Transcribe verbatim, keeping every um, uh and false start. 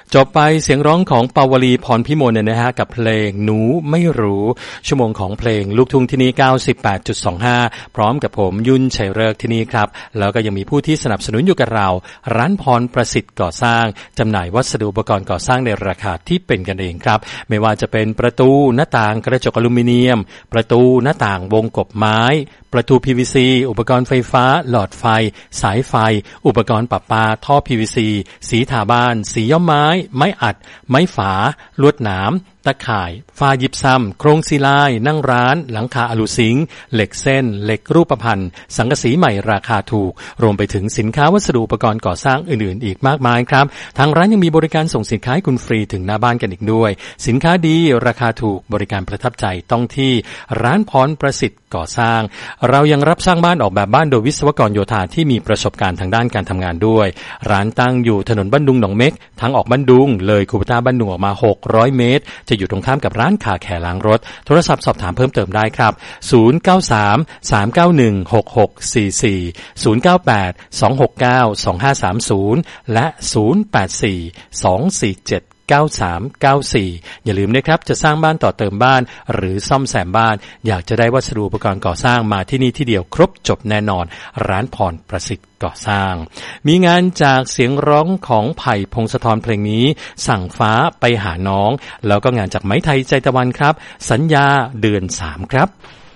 จบไปเสียงร้องของปาวลีพรพิมลเนี่ยนะฮะกับเพลงหนูไม่รู้ชั่วโมงของเพลงลูกทุ่งที่นี่ เก้าสิบแปดจุดสองห้า พร้อมกับผมยุ่นชัยฤกษ์ที่นี่ครับแล้วก็ยังมีผู้ที่สนับสนุนอยู่กับเราร้านพรประสิทธิ์ก่อสร้างจำหน่ายวัสดุอุปกรณ์ก่อสร้างในราคาที่เป็นกันเองครับไม่ว่าจะเป็นประตูหน้าต่างกระจกอลูมิเนียมประตูหน้าต่างวงกบไม้ประตู พี วี ซี อุปกรณ์ไฟฟ้าหลอดไฟสายไฟอุปกรณ์ประปาท่อ พี วี ซี สีทาบ้านสีย้อมไม้ไม้อัดไม้ฝาลวดหนามตะข่ายฝ้ายิบซ้ำโครงซีลายนั่งร้านหลังคาอลูซิงค์เหล็กเส้นเหล็กรูปพรรณสังกะสีใหม่ราคาถูกรวมไปถึงสินค้าวัสดุอุปกรณ์ก่อสร้างอื่นๆอีกมากมายครับทางร้านยังมีบริการส่งสินค้าให้คุณฟรีถึงหน้าบ้านกันอีกด้วยสินค้าดีราคาถูกบริการประทับใจต้องที่ร้านพรประสิทธิ์ก่อสร้างเรายังรับสร้างบ้านออกแบบบ้านโดยวิศวกรโยธาที่มีประสบการณ์ทางด้านการทำงานด้วยร้านตั้งอยู่ถนนบ้านดุงหนองเม็กทางออกบ้านดุงเลยคูปต้าบ้านดุงออกมาหกร้อยเมตรจะอยู่ตรงข้ามกับร้านคาแคร์ล้างรถโทรศัพท์สอบถามเพิ่มเติมได้ครับศูนย์ เก้า สาม สาม เก้า หนึ่ง หก หก สี่ สี่ ศูนย์ เก้า แปด สอง หก เก้า สอง ห้า สาม ศูนย์และศูนย์ แปด สี่ สอง สี่ เจ็ด เก้า สาม เก้า สี่อย่าลืมนะครับจะสร้างบ้านต่อเติมบ้านหรือซ่อมแซมบ้านอยากจะได้วัสดุอุปกรณ์ก่อสร้างมาที่นี่ที่เดียวครบจบแน่นอนร้านพรประสิทธิ์ก่อสร้างมีงานจากเสียงร้องของไผ่พงศธรเพลงนี้สั่งฟ้าไปหาน้องแล้วก็งานจากไม้ไทยใจตะวันครับสัญญาเดือนสามครับ